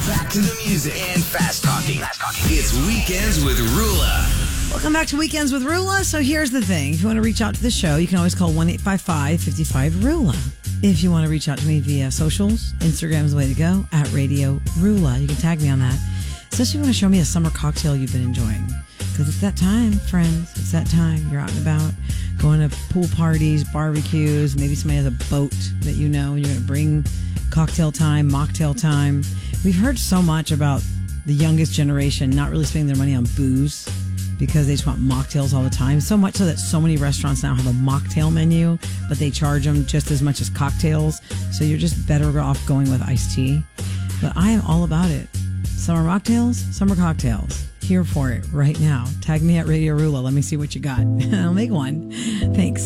Back to the music and fast talking. It's Weekends with Rula. Welcome back to Weekends with Rula. So here's the thing. If you want to reach out to the show, you can always call 1-855-55-RULA. If you want to reach out to me via socials, Instagram's the way to go, at Radio Rula. You can tag me on that. Especially if you want to show me a summer cocktail you've been enjoying. Because it's that time, friends. It's that time. You're out and about, going to pool parties, barbecues. Maybe somebody has a boat that you know. You're going to bring cocktail time, mocktail time. We've heard so much about the youngest generation not really spending their money on booze because they just want mocktails all the time. So much so that so many restaurants now have a mocktail menu, but they charge them just as much as cocktails. So you're just better off going with iced tea. But I am all about it. Summer mocktails, summer cocktails. Here for it right now. Tag me at Radio Rula. Let me see what you got. I'll make one. Thanks.